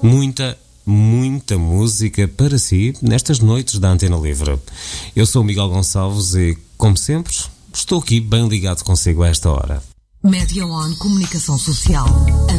muita música para si nestas noites da Antena Livre. Eu sou o Miguel Gonçalves e, como sempre, estou aqui bem ligado consigo a esta hora. Media One Comunicação Social.